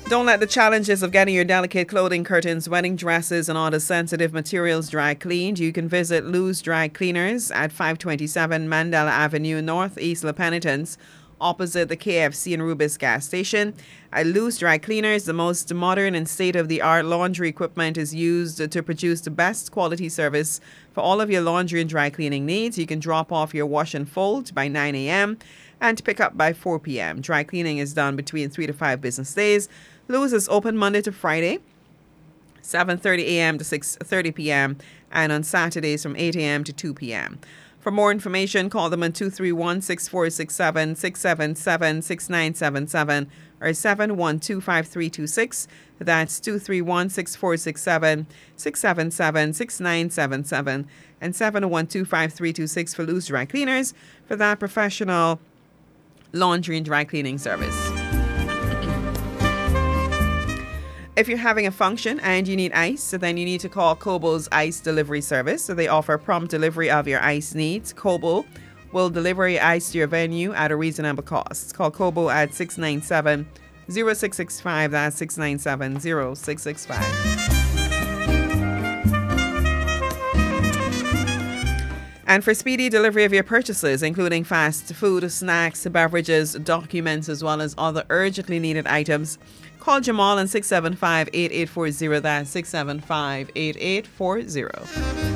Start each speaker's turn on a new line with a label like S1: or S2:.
S1: Don't let the challenges of getting your delicate clothing, curtains, wedding dresses, and other sensitive materials dry cleaned. You can visit Lou's Dry Cleaners at 527 Mandela Avenue, Northeast La Penitence, opposite the KFC and Rubis gas station. At Lou's Dry Cleaners, the most modern and state-of-the-art laundry equipment is used to produce the best quality service for all of your laundry and dry cleaning needs. You can drop off your wash and fold by 9 a.m. and pick up by 4 p.m. Dry cleaning is done between 3 to 5 business days. Lou's is open Monday to Friday, 7:30 a.m. to 6:30 p.m. and on Saturdays from 8 a.m. to 2 p.m. For more information, call them on 231-6467, 677-6977 or 712-5326. That's 231-6467, 677-6977 and 712-5326 for Lou's Dry Cleaners for that professional laundry and dry cleaning service. If you're having a function and you need ice, then you need to call Kobo's Ice Delivery Service. So they offer prompt delivery of your ice needs. Kobo will deliver your ice to your venue at a reasonable cost. Call Kobo at 697-0665. That's 697-0665. And for speedy delivery of your purchases, including fast food, snacks, beverages, documents, as well as other urgently needed items, call Jamal on 675-8840. That's 675-8840.